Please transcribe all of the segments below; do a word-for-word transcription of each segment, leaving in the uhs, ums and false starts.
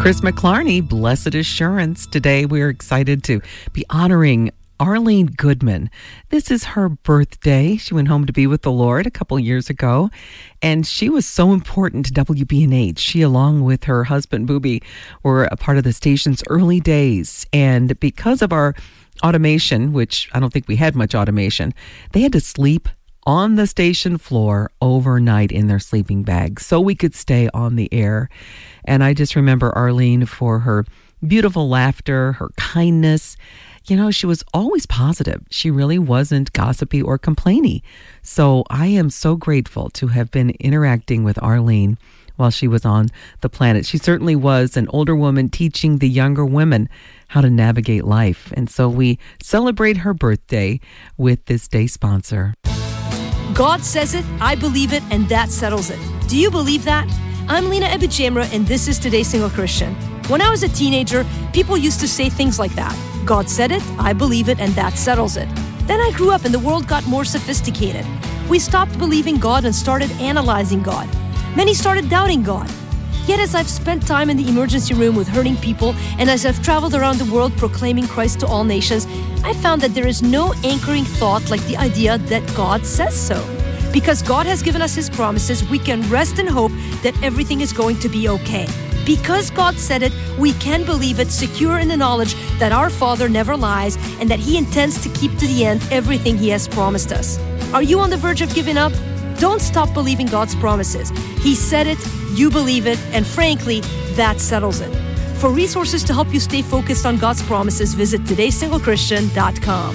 Chris McClarney, Blessed Assurance. Today we're excited to be honoring Arlene Goodman. This is her birthday. She went home to be with the Lord a couple years ago, and she was so important to W B N H. She, along with her husband, Booby, were a part of the station's early days, and because of our automation, which I don't think we had much automation, they had to sleep on the station floor overnight in their sleeping bags so we could stay on the air. And I just remember Arlene for her beautiful laughter, her kindness. You know, she was always positive. She really wasn't gossipy or complainy. So I am so grateful to have been interacting with Arlene while she was on the planet. She certainly was an older woman teaching the younger women how to navigate life. And so we celebrate her birthday with this day sponsor. God says it, I believe it, and that settles it. Do you believe that? I'm Lena Ebijamra, and this is Today's Single Christian. When I was a teenager, people used to say things like that. God said it, I believe it, and that settles it. Then I grew up and the world got more sophisticated. We stopped believing God and started analyzing God. Many started doubting God. Yet as I've spent time in the emergency room with hurting people, and as I've traveled around the world proclaiming Christ to all nations, I found that there is no anchoring thought like the idea that God says so. Because God has given us His promises, we can rest in hope that everything is going to be okay. Because God said it, we can believe it, secure in the knowledge that our Father never lies and that He intends to keep to the end everything He has promised us. Are you on the verge of giving up? Don't stop believing God's promises. He said it, you believe it, and frankly, that settles it. For resources to help you stay focused on God's promises, visit todays single christian dot com.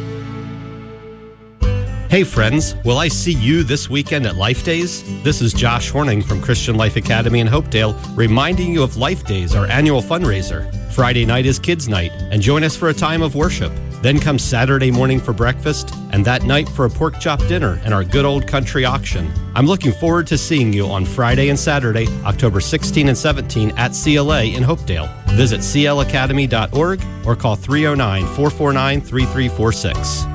Hey friends, will I see you this weekend at Life Days? This is Josh Horning from Christian Life Academy in Hopedale, reminding you of Life Days, our annual fundraiser. Friday night is Kids Night, and join us for a time of worship. Then comes Saturday morning for breakfast, and that night for a pork chop dinner and our good old country auction. I'm looking forward to seeing you on Friday and Saturday, October sixteenth and seventeenth at C L A in Hopedale. Visit c l academy dot org or call three oh nine, four four nine, three three four six.